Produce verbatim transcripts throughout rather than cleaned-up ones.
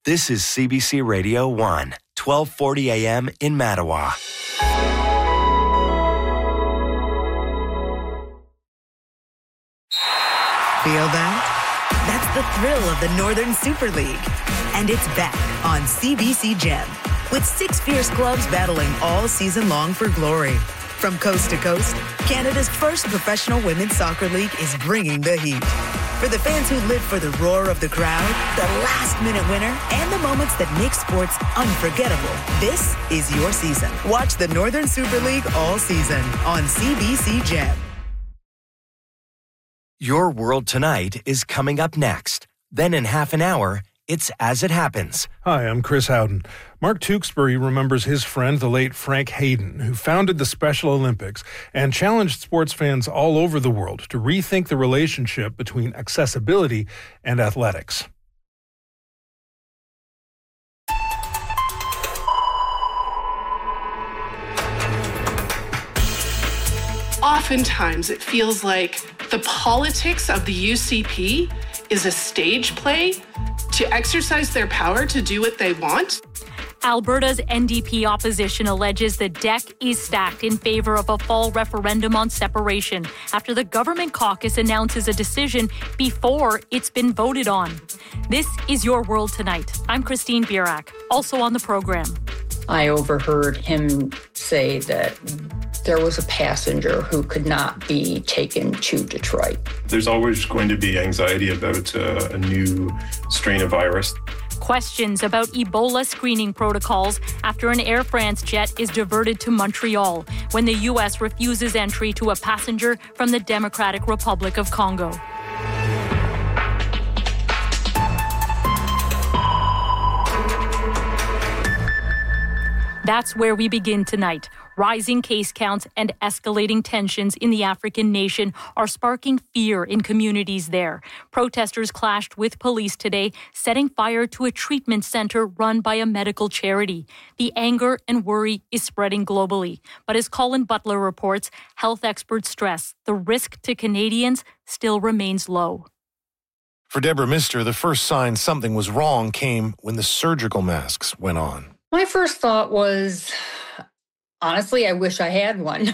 This is C B C Radio one, twelve forty a.m. in Mattawa. Feel that? That's the thrill of the Northern Super League. And it's back on C B C Gem, with six fierce clubs battling all season long for glory. From coast to coast, Canada's first professional women's soccer league is bringing the heat. For the fans who live for the roar of the crowd, the last-minute winner, and the moments that make sports unforgettable, this is your season. Watch the Northern Super League all season on C B C Gem. Your World Tonight is coming up next. Then in half an hour, it's As It Happens. Hi, I'm Chris Howden. Mark Tewksbury remembers his friend, the late Frank Hayden, who founded the Special Olympics and challenged sports fans all over the world to rethink the relationship between accessibility and athletics. Oftentimes, it feels like the politics of the U C P is a stage play to exercise their power to do what they want. Alberta's N D P opposition alleges the deck is stacked in favor of a fall referendum on separation after the government caucus announces a decision before it's been voted on. This is Your World Tonight. I'm Christine Burak, also on the program. I overheard him say that there was a passenger who could not be taken to Detroit. There's always going to be anxiety about uh, a new strain of virus. Questions about Ebola screening protocols after an Air France jet is diverted to Montreal when the U S refuses entry to a passenger from the Democratic Republic of Congo. That's where we begin tonight. Rising case counts and escalating tensions in the African nation are sparking fear in communities there. Protesters clashed with police today, setting fire to a treatment center run by a medical charity. The anger and worry is spreading globally. But as Colin Butler reports, health experts stress the risk to Canadians still remains low. For Deborah Mister, the first sign something was wrong came when the surgical masks went on. My first thought was, honestly, I wish I had one.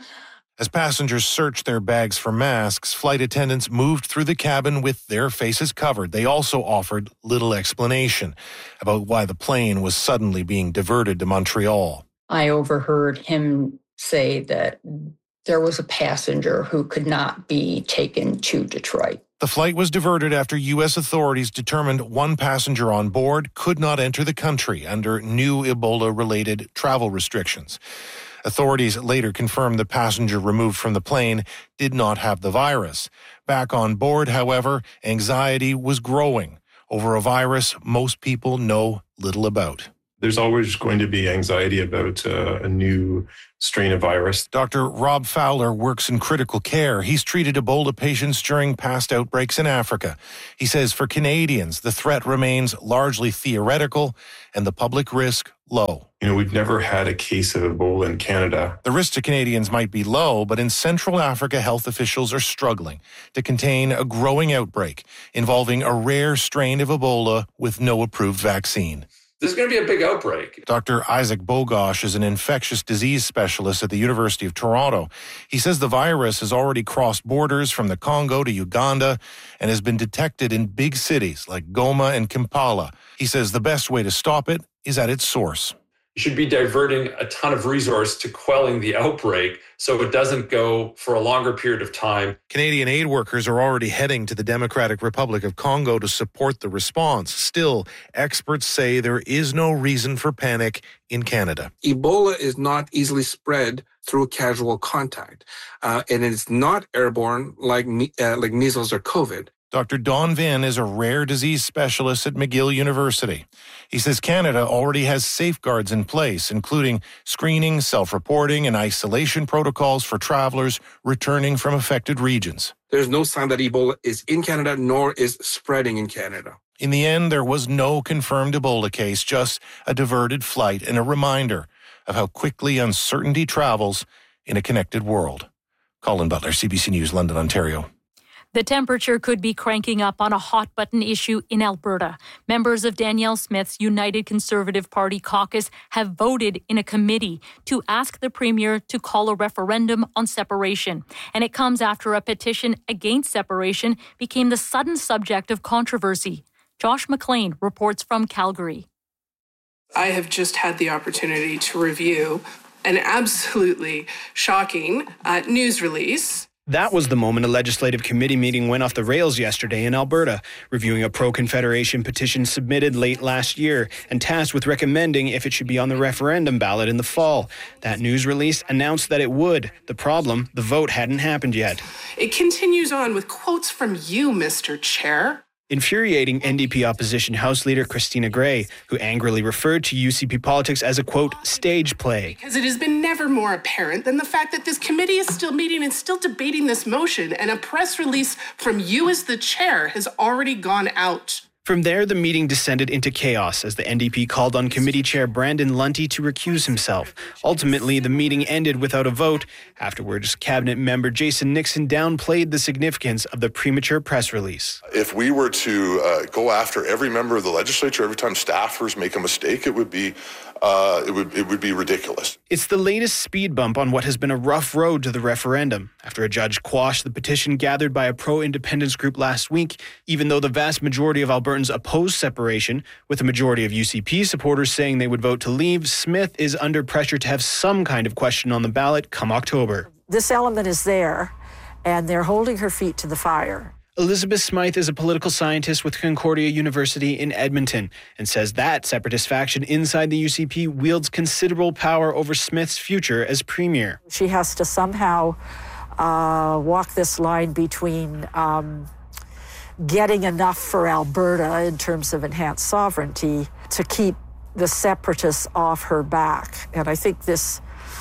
As passengers searched their bags for masks, flight attendants moved through the cabin with their faces covered. They also offered little explanation about why the plane was suddenly being diverted to Montreal. I overheard him say that there was a passenger who could not be taken to Detroit. The flight was diverted after U S authorities determined one passenger on board could not enter the country under new Ebola-related travel restrictions. Authorities later confirmed the passenger removed from the plane did not have the virus. Back on board, however, anxiety was growing over a virus most people know little about. There's always going to be anxiety about uh, a new strain of virus. Doctor Rob Fowler works in critical care. He's treated Ebola patients during past outbreaks in Africa. He says for Canadians, the threat remains largely theoretical and the public risk low. You know, we've never had a case of Ebola in Canada. The risk to Canadians might be low, but in Central Africa, health officials are struggling to contain a growing outbreak involving a rare strain of Ebola with no approved vaccine. This is going to be a big outbreak. Doctor Isaac Bogosh is an infectious disease specialist at the University of Toronto. He says the virus has already crossed borders from the Congo to Uganda and has been detected in big cities like Goma and Kampala. He says the best way to stop it is at its source. You should be diverting a ton of resource to quelling the outbreak so it doesn't go for a longer period of time. Canadian aid workers are already heading to the Democratic Republic of Congo to support the response. Still, experts say there is no reason for panic in Canada. Ebola is not easily spread through casual contact, uh, and it's not airborne like uh, like measles or COVID. Doctor Don Vin is a rare disease specialist at McGill University. He says Canada already has safeguards in place, including screening, self-reporting, and isolation protocols for travelers returning from affected regions. There's no sign that Ebola is in Canada, nor is spreading in Canada. In the end, there was no confirmed Ebola case, just a diverted flight and a reminder of how quickly uncertainty travels in a connected world. Colin Butler, C B C News, London, Ontario. The temperature could be cranking up on a hot-button issue in Alberta. Members of Danielle Smith's United Conservative Party caucus have voted in a committee to ask the Premier to call a referendum on separation. And it comes after a petition against separation became the sudden subject of controversy. Josh McLean reports from Calgary. I have just had the opportunity to review an absolutely shocking uh, news release. That was the moment a legislative committee meeting went off the rails yesterday in Alberta, reviewing a pro-Confederation petition submitted late last year and tasked with recommending if it should be on the referendum ballot in the fall. That news release announced that it would. The problem, the vote hadn't happened yet. It continues on with quotes from you, Mister Chair. Infuriating N D P opposition House Leader Christina Gray, who angrily referred to U C P politics as a, quote, stage play. Because it has been never more apparent than the fact that this committee is still meeting and still debating this motion, and a press release from you as the chair has already gone out. From there, the meeting descended into chaos as the N D P called on committee chair Brandon Lunty to recuse himself. Ultimately, the meeting ended without a vote. Afterwards, cabinet member Jason Nixon downplayed the significance of the premature press release. If we were to uh, go after every member of the legislature every time staffers make a mistake, it would be uh, it would it would be ridiculous. It's the latest speed bump on what has been a rough road to the referendum. After a judge quashed the petition gathered by a pro-independence group last week, even though the vast majority of Albertans oppose separation, with a majority of U C P supporters saying they would vote to leave, Smith is under pressure to have some kind of question on the ballot come October. This element is there, and they're holding her feet to the fire. Elizabeth Smythe is a political scientist with Concordia University in Edmonton and says that separatist faction inside the U C P wields considerable power over Smith's future as premier. She has to somehow uh, walk this line between um, getting enough for Alberta in terms of enhanced sovereignty to keep the separatists off her back. And I think this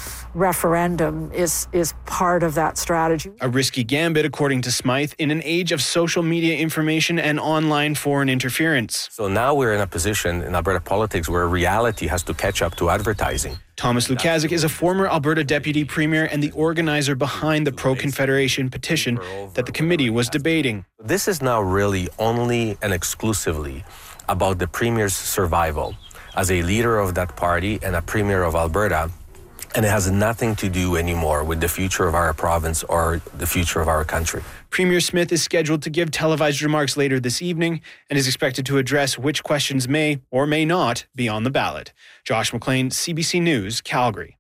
referendum is is part of that strategy. A risky gambit, according to Smythe, in an age of social media information and online foreign interference. So now we're in a position in Alberta politics where reality has to catch up to advertising. Thomas Lukaszuk is a former Alberta deputy premier and the organizer behind the pro-Confederation petition that the committee was debating. This is now really only and exclusively about the premier's survival as a leader of that party and a premier of Alberta. And it has nothing to do anymore with the future of our province or the future of our country. Premier Smith is scheduled to give televised remarks later this evening and is expected to address which questions may or may not be on the ballot. Josh McLean, C B C News, Calgary.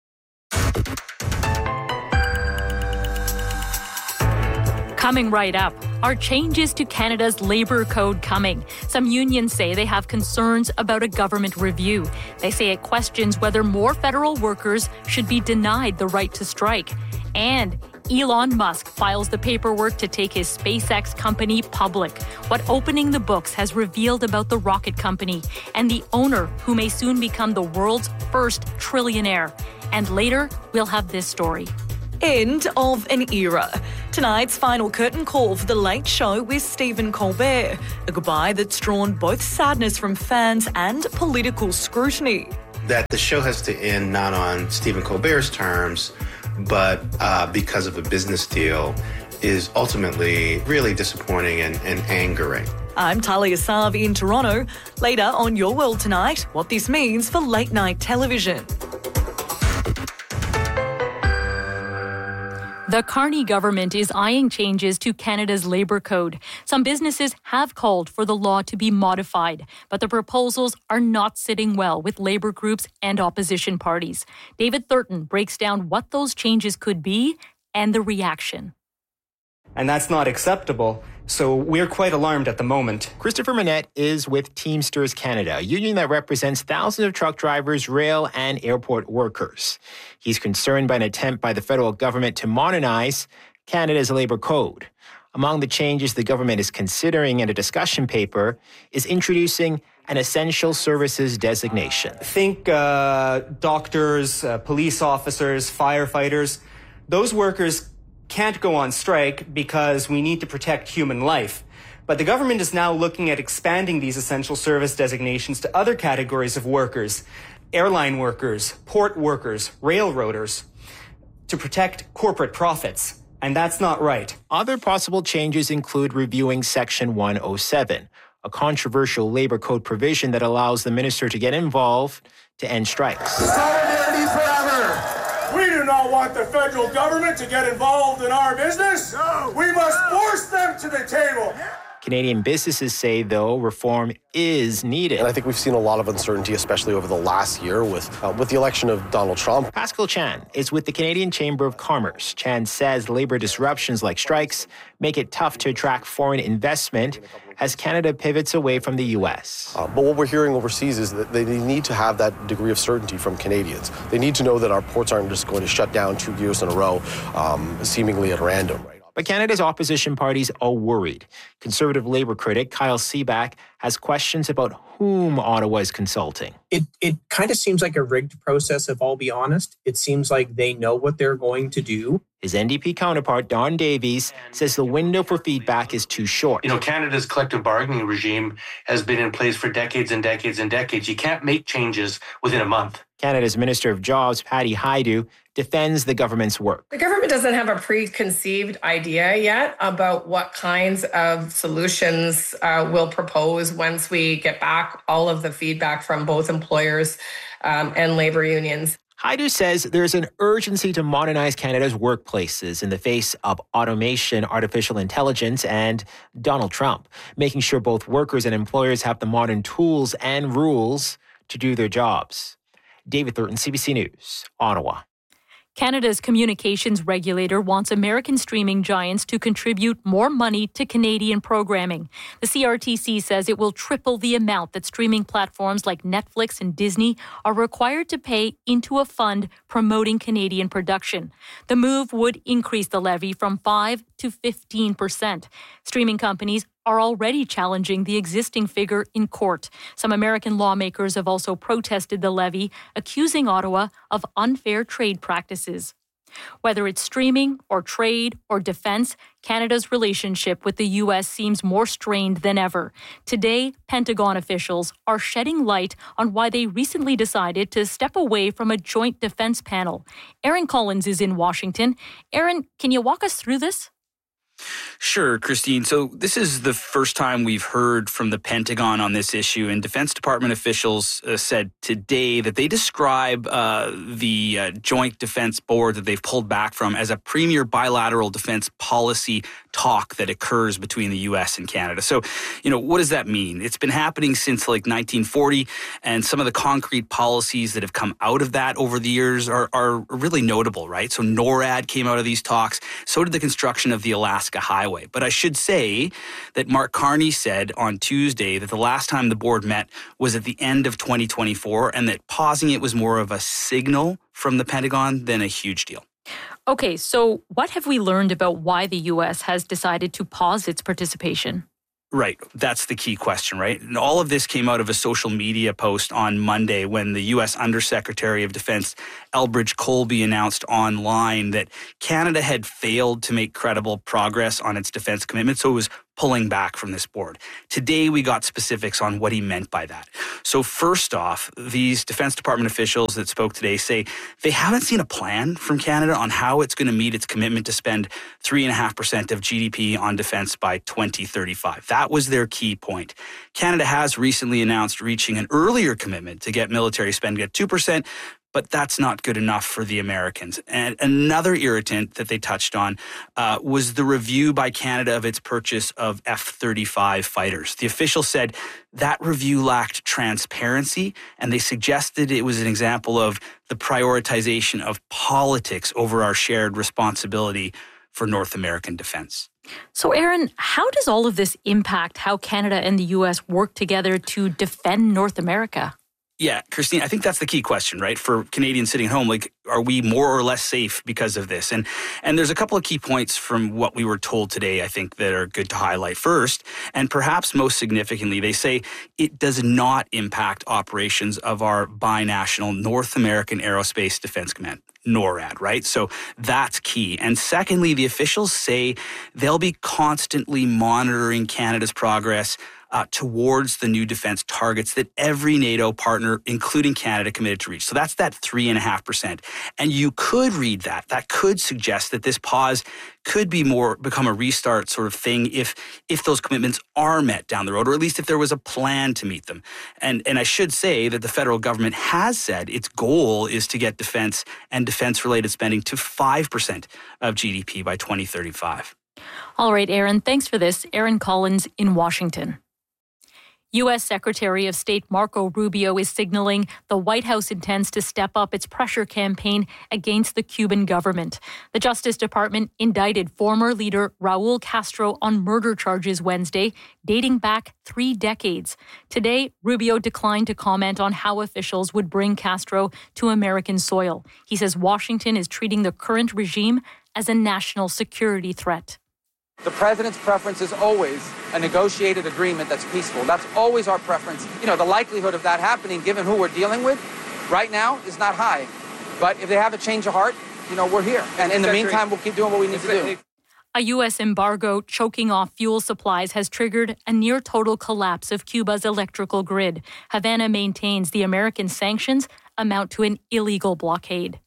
Coming right up, are changes to Canada's Labour Code coming? Some unions say they have concerns about a government review. They say it questions whether more federal workers should be denied the right to strike. And Elon Musk files the paperwork to take his SpaceX company public. What opening the books has revealed about the rocket company and the owner who may soon become the world's first trillionaire. And later, we'll have this story. End of an era. Tonight's final curtain call for The Late Show with Stephen Colbert. A goodbye that's drawn both sadness from fans and political scrutiny. That the show has to end not on Stephen Colbert's terms, but uh, because of a business deal is ultimately really disappointing and, and angering. I'm Talia Sav in Toronto. Later on Your World Tonight, what this means for late night television. The Carney government is eyeing changes to Canada's Labour Code. Some businesses have called for the law to be modified, but the proposals are not sitting well with labour groups and opposition parties. David Thurton breaks down what those changes could be and the reaction. And that's not acceptable. So we're quite alarmed at the moment. Christopher Manette is with Teamsters Canada, a union that represents thousands of truck drivers, rail and airport workers. He's concerned by an attempt by the federal government to modernize Canada's labour code. Among the changes the government is considering in a discussion paper is introducing an essential services designation. Think uh, doctors, uh, police officers, firefighters. Those workers can't go on strike because we need to protect human life. But the government is now looking at expanding these essential service designations to other categories of workers, airline workers, port workers, railroaders, to protect corporate profits. And that's not right. Other possible changes include reviewing Section one oh seven, a controversial labor code provision that allows the minister to get involved to end strikes. Solidarity forever! We do not want the federal government to get involved in our business. No. We must force them to the table. Canadian businesses say, though, reform is needed. And I think we've seen a lot of uncertainty, especially over the last year with uh, with the election of Donald Trump. Pascal Chan is with the Canadian Chamber of Commerce. Chan says labor disruptions like strikes make it tough to attract foreign investment as Canada pivots away from the U S. Uh, but what we're hearing overseas is that they need to have that degree of certainty from Canadians. They need to know that our ports aren't just going to shut down two years in a row, um, seemingly at random. Right? But Canada's opposition parties are worried. Conservative Labour critic Kyle Seaback has questions about whom Ottawa is consulting. It it kind of seems like a rigged process, if I'll be honest. It seems like they know what they're going to do. His N D P counterpart, Don Davies, says the window for feedback is too short. You know, Canada's collective bargaining regime has been in place for decades and decades and decades. You can't make changes within a month. Canada's Minister of Jobs, Patty Hajdu, defends the government's work. The government doesn't have a preconceived idea yet about what kinds of solutions uh, we'll propose once we get back all of the feedback from both employers um, and labor unions. Hajdu says there's an urgency to modernize Canada's workplaces in the face of automation, artificial intelligence, and Donald Trump, making sure both workers and employers have the modern tools and rules to do their jobs. David Thurton, C B C News, Ottawa. Canada's communications regulator wants American streaming giants to contribute more money to Canadian programming. The C R T C says it will triple the amount that streaming platforms like Netflix and Disney are required to pay into a fund promoting Canadian production. The move would increase the levy from five to fifteen percent. Streaming companies are already challenging the existing figure in court. Some American lawmakers have also protested the levy, accusing Ottawa of unfair trade practices. Whether it's streaming or trade or defense, Canada's relationship with the U S seems more strained than ever. Today, Pentagon officials are shedding light on why they recently decided to step away from a joint defense panel. Aaron Collins is in Washington. Aaron, can you walk us through this? Sure, Christine. So this is the first time we've heard from the Pentagon on this issue, and Defense Department officials uh, said today that they describe uh, the uh, Joint Defense Board that they've pulled back from as a premier bilateral defense policy talk that occurs between the U S and Canada. So, you know, what does that mean? It's been happening since like nineteen forty, and some of the concrete policies that have come out of that over the years are, are really notable, right? So NORAD came out of these talks. So did the construction of the Alaska Highway. But I should say that Mark Carney said on Tuesday that the last time the board met was at the end of twenty twenty-four, and that pausing it was more of a signal from the Pentagon than a huge deal. Okay, so what have we learned about why the U S has decided to pause its participation? Right. That's the key question, right? And all of this came out of a social media post on Monday when the U S Undersecretary of Defense Elbridge Colby announced online that Canada had failed to make credible progress on its defense commitment, so it was pulling back from this board. Today, we got specifics on what he meant by that. So first off, these Defense Department officials that spoke today say they haven't seen a plan from Canada on how it's going to meet its commitment to spend three point five percent of G D P on defense by twenty thirty-five. That was their key point. Canada has recently announced reaching an earlier commitment to get military spending at two percent, but that's not good enough for the Americans. And another irritant that they touched on uh, was the review by Canada of its purchase of F thirty-five fighters. The official said that review lacked transparency, and they suggested it was an example of the prioritization of politics over our shared responsibility for North American defense. So, Aaron, how does all of this impact how Canada and the U S work together to defend North America? Yeah, Christine, I think that's the key question, right? For Canadians sitting at home, like, are we more or less safe because of this? And and there's a couple of key points from what we were told today, I think, that are good to highlight. First, and perhaps most significantly, they say it does not impact operations of our binational North American Aerospace Defense Command, NORAD, right? So that's key. And secondly, the officials say they'll be constantly monitoring Canada's progress uh, towards the new defense targets that every NATO partner, including Canada, committed to reach. So that's that three point five percent. And you could read that. That could suggest that this pause could be more become a restart sort of thing if if those commitments are met down the road, or at least if there was a plan to meet them. And and I should say that the federal government has said its goal is to get defense and defense-related spending to five percent of G D P by twenty thirty-five. All right, Aaron, thanks for this. Aaron Collins in Washington. U S Secretary of State Marco Rubio is signaling the White House intends to step up its pressure campaign against the Cuban government. The Justice Department indicted former leader Raul Castro on murder charges Wednesday, dating back three decades. Today, Rubio declined to comment on how officials would bring Castro to American soil. He says Washington is treating the current regime as a national security threat. The president's preference is always a negotiated agreement that's peaceful. That's always our preference. You know, the likelihood of that happening, given who we're dealing with right now, is not high. But if they have a change of heart, you know, we're here. And in the meantime, we'll keep doing what we need to do. A U S embargo choking off fuel supplies has triggered a near-total collapse of Cuba's electrical grid. Havana maintains the American sanctions amount to an illegal blockade.